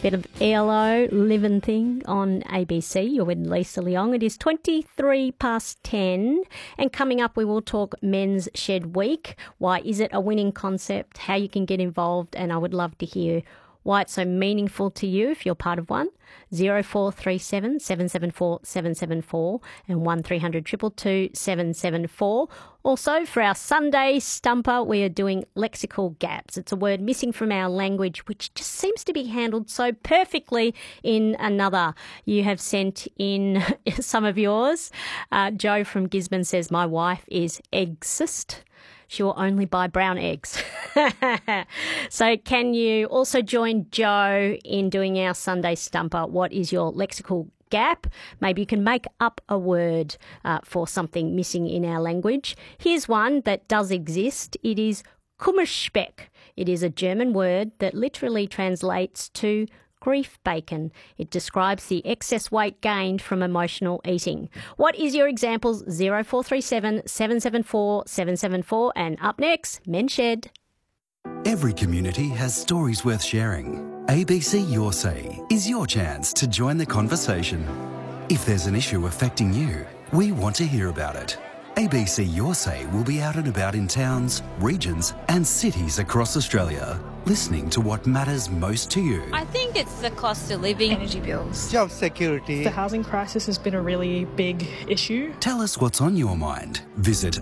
Bit of ELO, Living Thing on ABC. You're with Lisa Leong. It is 23 past 10. And coming up, we will talk Men's Shed Week. Why is it a winning concept? How you can get involved. And I would love to hear why it's so meaningful to you if you're part of one. 0437 774 774 and 1300 222 774. Also, for our Sunday Stumper, we are doing lexical gaps. It's a word missing from our language which just seems to be handled so perfectly in another. You have sent in some of yours. Joe from Gisborne says, my wife is eggist. She will only buy brown eggs. So can you also join Joe in doing our Sunday Stumper? What is your lexical gap? Maybe you can make up a word for something missing in our language. Here's one that does exist. It is Kummerspeck. It is a German word that literally translates to grief bacon. It describes the excess weight gained from emotional eating. What is your examples? 0437 774 774. And up next, Men's Shed. Every community has stories worth sharing. ABC Your Say is your chance to join the conversation. If there's an issue affecting you, we want to hear about it. ABC Your Say will be out and about in towns, regions and cities across Australia, listening to what matters most to you. I think it's the cost of living. Energy bills. Job security. The housing crisis has been a really big issue. Tell us what's on your mind. Visit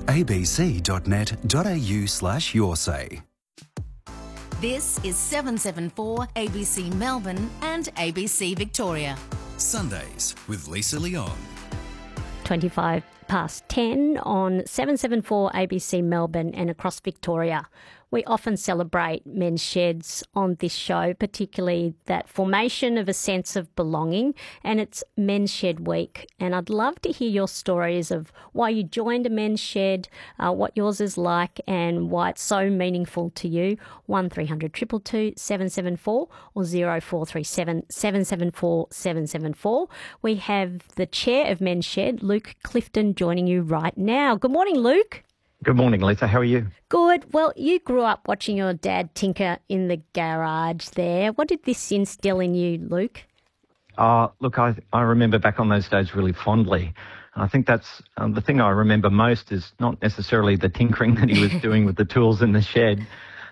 abc.net.au/yoursay. This is 774 ABC Melbourne and ABC Victoria. Sundays with Lisa Leong. 25 past 10 on 774 ABC Melbourne and across Victoria. We often celebrate men's sheds on this show, particularly that formation of a sense of belonging, and it's Men's Shed Week. And I'd love to hear your stories of why you joined a men's shed, what yours is like and why it's so meaningful to you. 1300 222 774 or 0437 774 774. We have the chair of Men's Shed, Luke Clifton, joining you right now. Good morning, Luke. Good morning, Lisa. How are you? Good. Well, you grew up watching your dad tinker in the garage there. What did this instill in you, Luke? Look, I remember back on those days really fondly. I think that's the thing I remember most is not necessarily the tinkering that he was doing with the tools in the shed.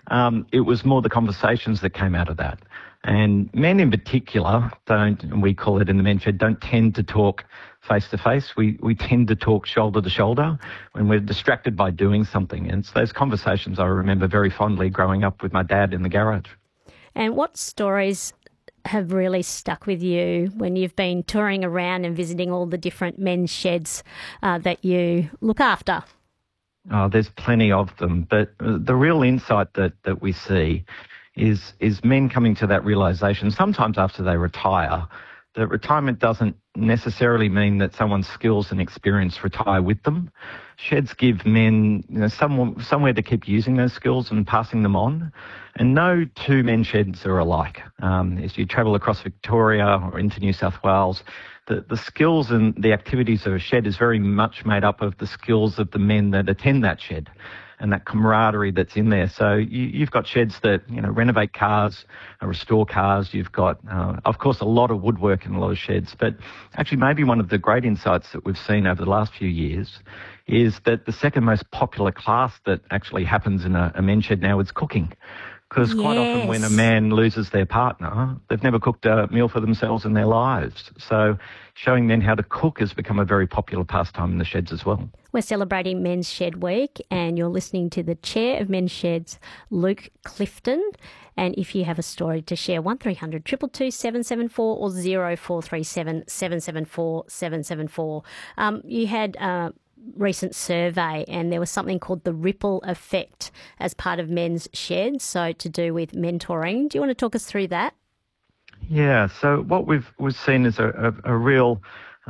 It was more the conversations that came out of that. And men in particular don't, and we call it in the men's shed, don't tend to talk face to face. We tend to talk shoulder to shoulder when we're distracted by doing something. And it's those conversations I remember very fondly growing up with my dad in the garage. And what stories have really stuck with you when you've been touring around and visiting all the different men's sheds that you look after? There's plenty of them, but the real insight that we see is men coming to that realisation, sometimes after they retire, that retirement doesn't necessarily mean that someone's skills and experience retire with them. Sheds give men somewhere to keep using those skills and passing them on. And no two men's sheds are alike. As you travel across Victoria or into New South Wales, the skills and the activities of a shed is very much made up of the skills of the men that attend that shed and that camaraderie that's in there. So you've got sheds that, renovate cars, restore cars. You've got, of course, a lot of woodwork in a lot of sheds. But actually maybe one of the great insights that we've seen over the last few years is that the second most popular class that actually happens in a men's shed now is cooking. Because quite often when a man loses their partner, they've never cooked a meal for themselves in their lives. So showing men how to cook has become a very popular pastime in the sheds as well. We're celebrating Men's Shed Week and you're listening to the chair of Men's Sheds, Luke Clifton. And if you have a story to share, 1300 222 774 or 0437 774 774. You had recent survey and there was something called the ripple effect as part of men's sheds, so to do with mentoring. Do you want to talk us through that? Yeah, so what we've seen is a real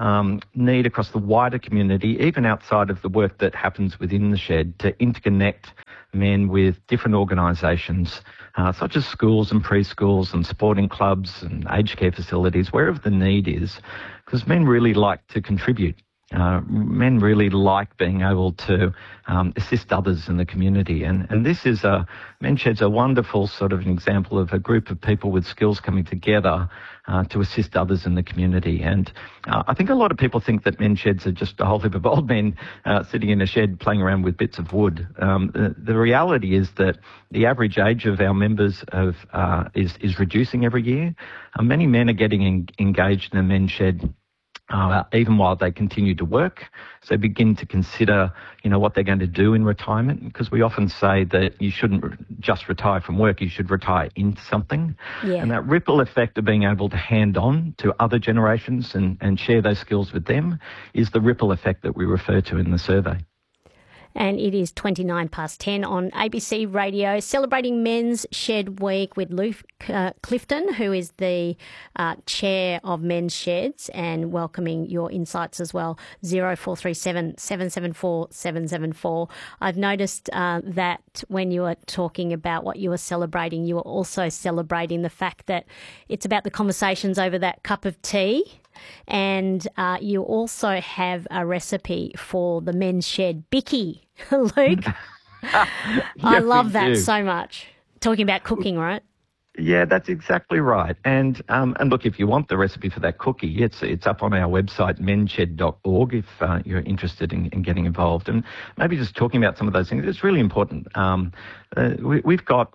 need across the wider community, even outside of the work that happens within the shed, to interconnect men with different organisations such as schools and preschools and sporting clubs and aged care facilities, wherever the need is, because men really like to contribute. Men really like being able to assist others in the community. And this is Men's Shed's a wonderful sort of an example of a group of people with skills coming together to assist others in the community. And I think a lot of people think that men's sheds are just a whole heap of old men sitting in a shed playing around with bits of wood. The reality is that the average age of our members is reducing every year. Many men are getting engaged in a men's shed even while they continue to work. So begin to consider, what they're going to do in retirement, because we often say that you shouldn't just retire from work, you should retire into something. Yeah. And that ripple effect of being able to hand on to other generations and share those skills with them is the ripple effect that we refer to in the survey. And it is 29 past 10 on ABC Radio, celebrating Men's Shed Week with Luke Clifton, who is the chair of Men's Sheds, and welcoming your insights as well. 0437 774 774. I've noticed that when you were talking about what you were celebrating, you were also celebrating the fact that it's about the conversations over that cup of tea. And you also have a recipe for the Men's Shed Bicky, Luke. I love that so much. Talking about cooking, right? Yeah, that's exactly right. And look, if you want the recipe for that cookie, it's up on our website, mensshed.org, if you're interested in getting involved. And maybe just talking about some of those things, it's really important. We've got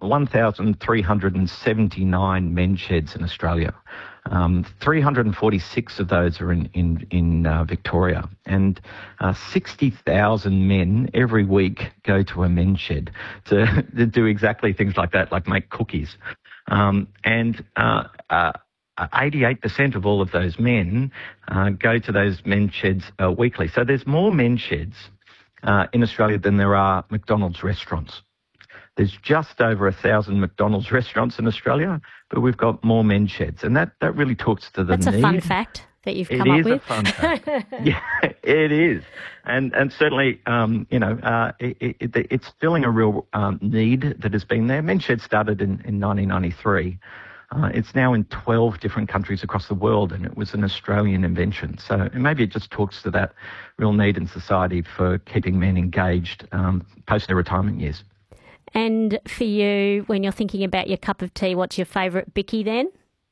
1,379 men's sheds in Australia. 346 of those are in Victoria, and 60,000 men every week go to a men's shed to do exactly things like that, like make cookies. And 88% of all of those men go to those men's sheds weekly. So there's more men's sheds in Australia than there are McDonald's restaurants. There's just over 1,000 McDonald's restaurants in Australia, but we've got more men's sheds. And that really talks to the need. That's a fun fact that you've come up with. It is a fun fact. Yeah, it is. And certainly, it's filling a real need that has been there. Men's Shed started in 1993. It's now in 12 different countries across the world, and it was an Australian invention. So maybe it just talks to that real need in society for keeping men engaged post their retirement years. And for you, when you're thinking about your cup of tea, what's your favourite Bicky then?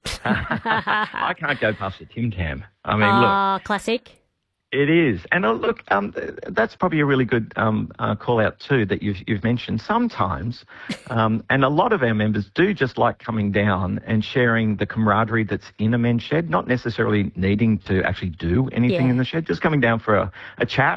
I can't go past a Tim Tam. I mean, look. Classic. It is. And look, that's probably a really good call out too that you've mentioned. Sometimes, and a lot of our members do just like coming down and sharing the camaraderie that's in a men's shed, not necessarily needing to actually do anything in the shed, just coming down for a chat.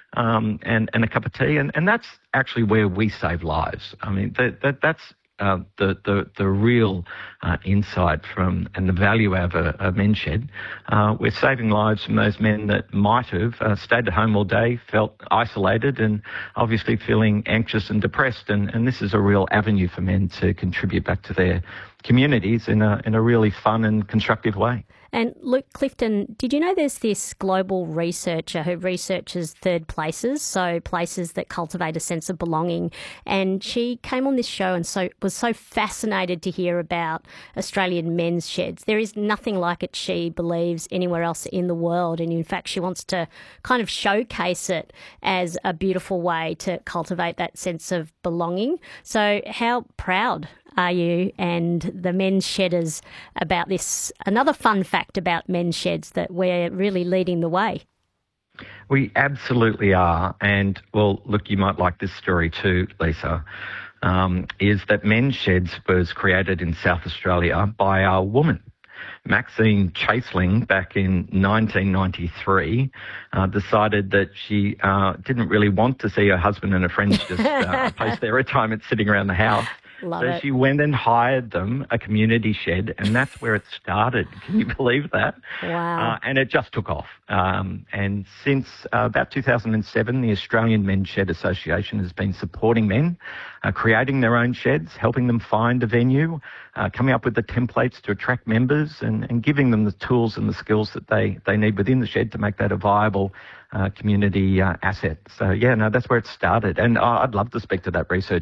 And a cup of tea, and that's actually where we save lives. I mean, that's the real insight from and the value of a men's shed. We're saving lives from those men that might have stayed at home all day, felt isolated, and obviously feeling anxious and depressed. And this is a real avenue for men to contribute back to their communities in a really fun and constructive way. And Luke Clifton, did you know there's this global researcher who researches third places, so places that cultivate a sense of belonging, and she came on this show and was so fascinated to hear about Australian men's sheds. There is nothing like it, she believes, anywhere else in the world, and in fact she wants to kind of showcase it as a beautiful way to cultivate that sense of belonging. So how proud are you and the men's shedders about this? Another fun fact about men's sheds, that we're really leading the way. We absolutely are. And, well, look, you might like this story too, Lisa, is that Men's Sheds was created in South Australia by a woman. Maxine Chaseling, back in 1993, decided that she didn't really want to see her husband and her friends just post their retirement sitting around the house. So she went and hired them a community shed, and that's where it started. Can you believe that? Wow. And it just took off. And since about 2007, the Australian Men's Shed Association has been supporting men, creating their own sheds, helping them find a venue, coming up with the templates to attract members, and giving them the tools and the skills that they need within the shed to make that a viable community asset. So, yeah, no, that's where it started. And I'd love to speak to that research